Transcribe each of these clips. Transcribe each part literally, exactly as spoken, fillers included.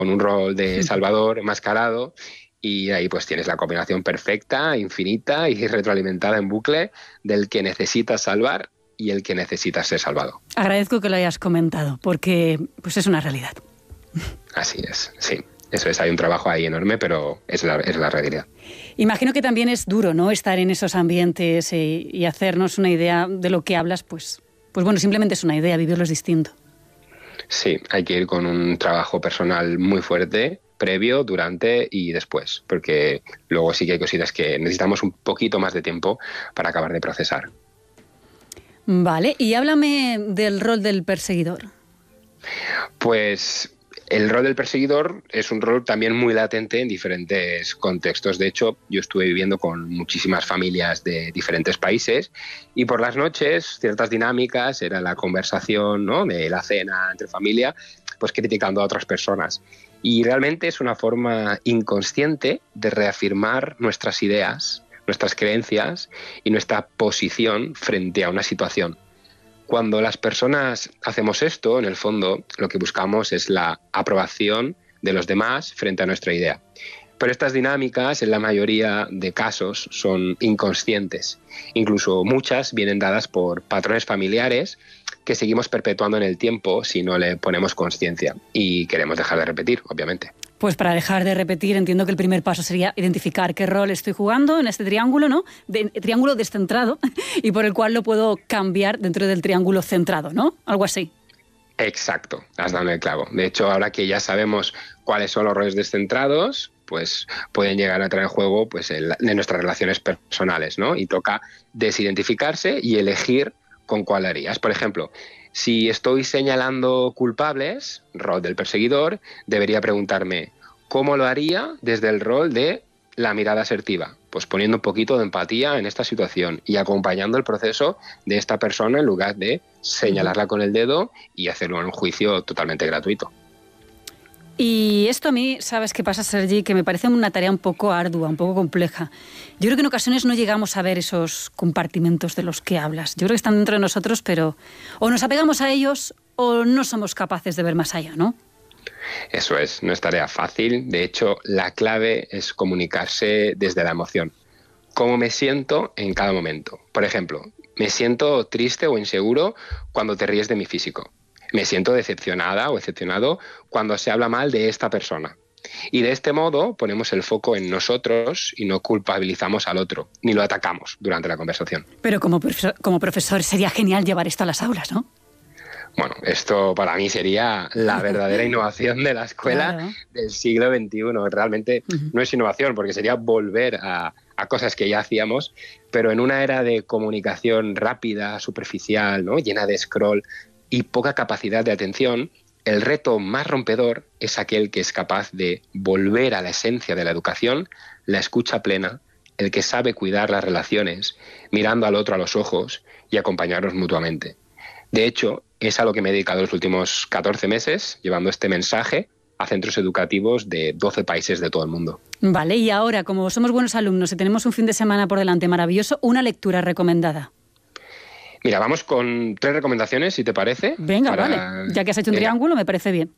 con un rol de salvador enmascarado, y ahí pues tienes la combinación perfecta, infinita y retroalimentada en bucle del que necesitas salvar y el que necesita ser salvado. Agradezco que lo hayas comentado, porque pues es una realidad. Así es, sí. Eso es, hay un trabajo ahí enorme, pero es la, es la realidad. Imagino que también es duro, ¿no?, estar en esos ambientes y, y hacernos una idea de lo que hablas, pues, pues bueno, simplemente es una idea, vivirlo es distinto. Sí, hay que ir con un trabajo personal muy fuerte, previo, durante y después, porque luego sí que hay cositas que necesitamos un poquito más de tiempo para acabar de procesar. Vale, y háblame del rol del perseguidor. Pues el rol del perseguidor es un rol también muy latente en diferentes contextos. De hecho, yo estuve viviendo con muchísimas familias de diferentes países y por las noches ciertas dinámicas, era la conversación, ¿no?, de la cena entre familia, pues criticando a otras personas. Y realmente es una forma inconsciente de reafirmar nuestras ideas, nuestras creencias y nuestra posición frente a una situación. Cuando las personas hacemos esto, en el fondo, lo que buscamos es la aprobación de los demás frente a nuestra idea. Pero estas dinámicas, en la mayoría de casos, son inconscientes. Incluso muchas vienen dadas por patrones familiares que seguimos perpetuando en el tiempo si no le ponemos consciencia. Y queremos dejar de repetir, obviamente. Pues para dejar de repetir, entiendo que el primer paso sería identificar qué rol estoy jugando en este triángulo, ¿no? De, triángulo descentrado, y por el cual lo puedo cambiar dentro del triángulo centrado, ¿no? Algo así. Exacto, has dado en el clavo. De hecho, ahora que ya sabemos cuáles son los roles descentrados, pues pueden llegar a entrar en juego pues, en, la, en nuestras relaciones personales, ¿no? Y toca desidentificarse y elegir con cuál harías. Por ejemplo, si estoy señalando culpables, rol del perseguidor, debería preguntarme cómo lo haría desde el rol de la mirada asertiva, pues poniendo un poquito de empatía en esta situación y acompañando el proceso de esta persona en lugar de señalarla con el dedo y hacerlo en un juicio totalmente gratuito. Y esto a mí, ¿sabes qué pasa, Sergi? Que me parece una tarea un poco ardua, un poco compleja. Yo creo que en ocasiones no llegamos a ver esos compartimentos de los que hablas. Yo creo que están dentro de nosotros, pero o nos apegamos a ellos o no somos capaces de ver más allá, ¿no? Eso es, no es tarea fácil. De hecho, la clave es comunicarse desde la emoción. ¿Cómo me siento en cada momento? Por ejemplo, me siento triste o inseguro cuando te ríes de mi físico. Me siento decepcionada o decepcionado cuando se habla mal de esta persona. Y de este modo ponemos el foco en nosotros y no culpabilizamos al otro, ni lo atacamos durante la conversación. Pero como profesor, como profesor sería genial llevar esto a las aulas, ¿no? Bueno, esto para mí sería la verdadera innovación de la escuela, claro, del siglo veintiuno. Realmente uh-huh. no es innovación, porque sería volver a, a cosas que ya hacíamos, pero en una era de comunicación rápida, superficial, ¿no?, llena de scroll y poca capacidad de atención, el reto más rompedor es aquel que es capaz de volver a la esencia de la educación, la escucha plena, el que sabe cuidar las relaciones, mirando al otro a los ojos y acompañarnos mutuamente. De hecho, es a lo que me he dedicado los últimos catorce meses, llevando este mensaje a centros educativos de doce países de todo el mundo. Vale, y ahora, como somos buenos alumnos y tenemos un fin de semana por delante maravilloso, una lectura recomendada. Mira, vamos con tres recomendaciones, si te parece. Venga, para... vale. Ya que has hecho un Venga. triángulo, me parece bien.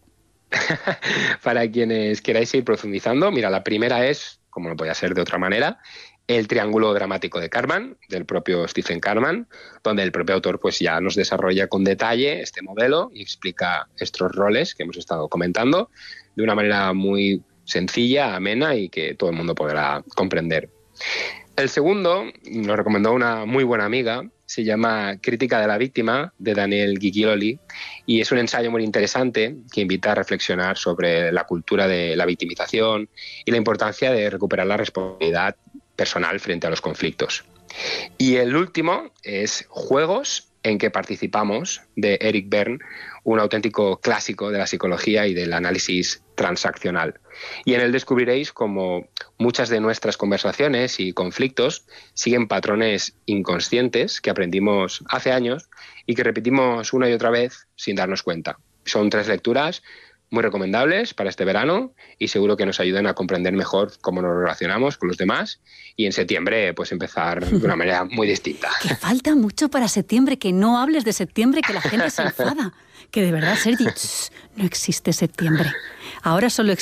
Para quienes queráis ir profundizando, mira, la primera es, como no podía ser de otra manera, el triángulo dramático de Karpman, del propio Stephen Karpman, donde el propio autor pues ya nos desarrolla con detalle este modelo y explica estos roles que hemos estado comentando de una manera muy sencilla, amena y que todo el mundo podrá comprender. El segundo nos recomendó una muy buena amiga, se llama Crítica de la víctima, de Daniel Guiccioli, y es un ensayo muy interesante que invita a reflexionar sobre la cultura de la victimización y la importancia de recuperar la responsabilidad personal frente a los conflictos. Y el último es Juegos en que participamos, de Eric Berne, un auténtico clásico de la psicología y del análisis transaccional. Y en él descubriréis cómo muchas de nuestras conversaciones y conflictos siguen patrones inconscientes que aprendimos hace años y que repetimos una y otra vez sin darnos cuenta. Son tres lecturas muy recomendables para este verano y seguro que nos ayudan a comprender mejor cómo nos relacionamos con los demás y en septiembre pues empezar de una manera muy distinta. Que falta mucho para septiembre, que no hables de septiembre, que la gente se enfada. Que de verdad, Sergi, no existe septiembre. Ahora solo